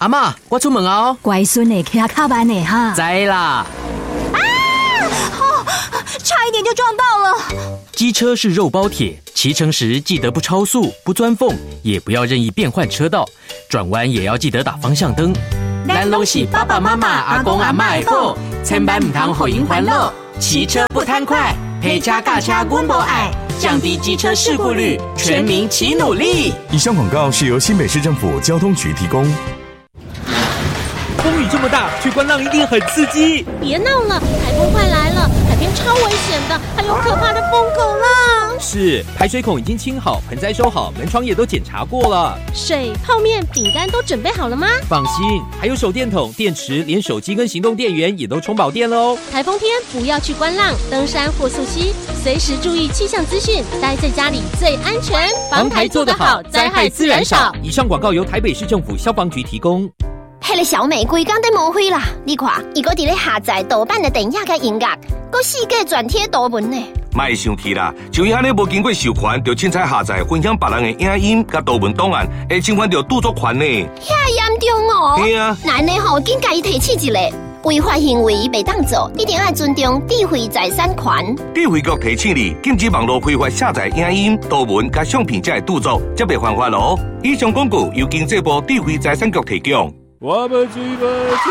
阿嬷，我出门哦。 乖孙的，骑较慢的哈。 知啦。 差一点就撞到了。 机车是肉包铁，骑乘时记得不超速、不钻缝，也不要任意变换车道，转弯也要记得打方向灯。咱拢是爸爸妈妈、阿公阿嬷的宝，千万唔通互因烦恼。骑车不贪快，陪车驾车阮无爱，降低机车事故率，全民齐努力。 以上广告是由新北市政府交通局提供。 风雨这么大，去观浪一定很刺激。 别闹了，台风快来了，海边超危险的，还有可怕的疯狗浪。 是，排水孔已经清好，盆栽收好，门窗也都检查过了。 水、泡面、饼干都准备好了吗？ 放心，还有手电筒、电池，连手机跟行动电源也都充饱电喽。 台风天不要去观浪、登山或溯溪，随时注意气象资讯，待在家里最安全。 防台做得好，灾害自然少。以上广告由台北市政府消防局提供。 迄个小美规工在抹灰啦！你看，伊搁伫咧下载盗版的电影甲音乐，搁四界转贴图文呢。 莫生气啦，像伊安尼无经过授权，就凊彩下载分享别人的影音甲图文档案，会侵犯到著作权呢。 遐严重哦！ 对啊， 那呢吼，紧甲伊提起一个。违法行为袂当做，一定要尊重智慧财产权。 智慧局提醒你，禁止网络非法下载影音、图文甲相片才会著作，则袂犯法咯。以上广告由经济部智慧财产局提供。 我们追吧。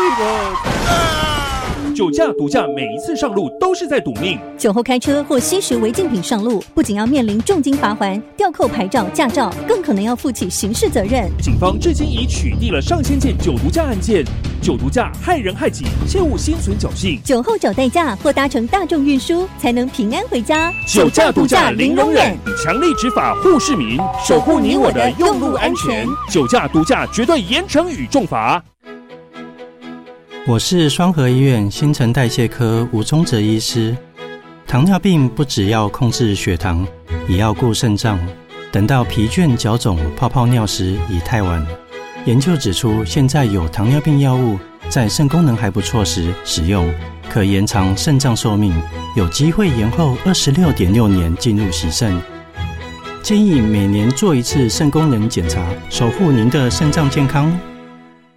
酒驾、毒驾，每一次上路都是在赌命。 酒后开车或吸食违禁品上路，不仅要面临重金罚锾、吊扣牌照、驾照，更可能要负起刑事责任。 警方至今已取缔了上千件酒毒驾案件。酒毒驾害人害己，切勿心存侥幸。 酒后找代驾或搭乘大众运输，才能平安回家。 酒驾、毒驾零容忍，以强力执法护市民，守护你我的用路安全。酒驾、毒驾绝对严惩与重罚。 我是双和医院新陈代谢科吴宗哲医师。糖尿病不只要控制血糖，也要顾肾脏。等到疲倦、脚肿、泡泡尿时已太晚。研究指出，现在有糖尿病药物在肾功能还不错时使用，可延长肾脏寿命，有机会延后26.6年进入洗肾。建议每年做一次肾功能检查，守护您的肾脏健康。